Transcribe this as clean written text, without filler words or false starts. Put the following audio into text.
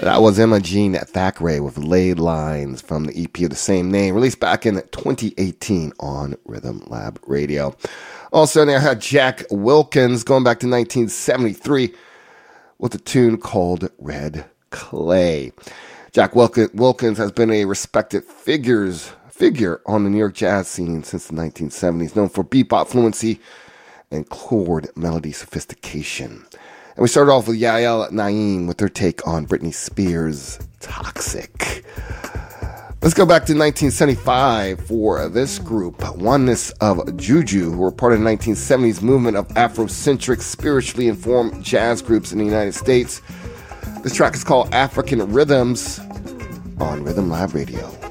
That was Emma Jean Thackeray with Ley Lines from the EP of the same name, released back in 2018 on Rhythm Lab Radio. Also, there I had Jack Wilkins going back to 1973 with a tune called Red Clay. Jack Wilkins has been a respected figure on the New York jazz scene since the 1970s, known for bebop fluency and chord melody sophistication. And we started off with Yael Naim with their take on Britney Spears' Toxic. Let's go back to 1975 for this group, Oneness of Juju, who were part of the 1970s movement of Afrocentric, spiritually informed jazz groups in the United States. This track is called African Rhythms on Rhythm Lab Radio.